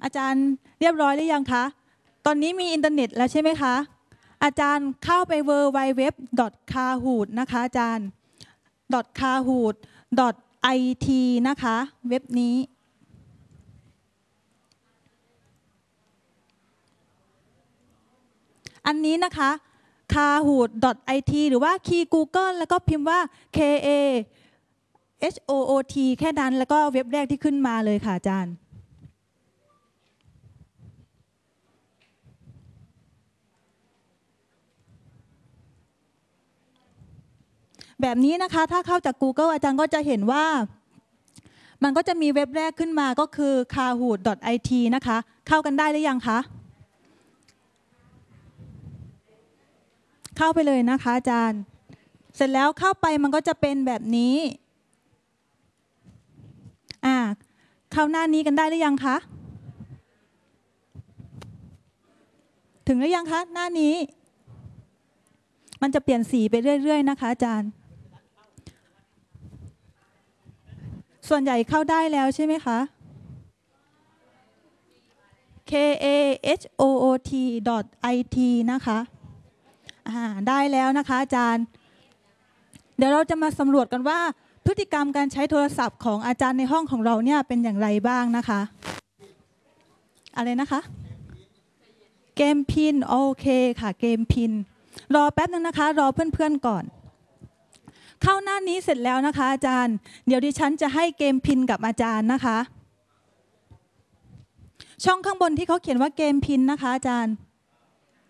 อาจารย์เรียบร้อยหรือยังคะตอนนี้มีอินเทอร์เน็ตแล้วใช่ไหมคะอาจารย์เข้าไป www.kahoot นะคะอาจารย์ kahoot.it นะคะเว็บนี้อันนี้นะคะ kahoot.it หรือว่าคีย์ Google แล้วก็พิมพ์ว่า KAHOOT แค่นั้นแล้วก็เว็บแรกที่ขึ้นมาเลยค่ะอาจารย์แบบนี้นะคะถ้าเข้าจาก Google อาจารย์ก็จะเห็นว่ามันก็จะมีเว็บแรกขึ้นมาก็คือ kahoot.it นะคะเข้ากันได้หรือยังคะเข้าไปเลยนะคะอาจารย์เสร็จแล้วเข้าไปมันก็จะเป็นแบบนี้เข้าหน้านี้กันได้หรือยังคะถึงหรือยังคะหน้านี้มันจะเปลี่ยนสีไปเรื่อยๆนะคะอาจารย์ส่วนใหญ่เข้าได้แล้วใช่ไหมคะ kahoot.it นะคะได้แล้วนะคะอาจารย์เดี๋ยวเราจะมาสำรวจกันว่าพฤติกรรมการใช้โทรศัพท์ของอาจารย์ในห้องของเราเนี่ยเป็นอย่างไรบ้างนะคะอะไรนะคะเกมพินโอเคค่ะเกมพินรอแป๊บนึงนะคะรอเพื่อนๆก่อนเข้าหน้านี้เสร็จแล้วนะคะอาจารย์เดี๋ยวดิฉันจะให้เกมพินกับอาจารย์นะคะช่องข้างบนที่เขาเขียนว่าเกมพินนะคะอาจารย์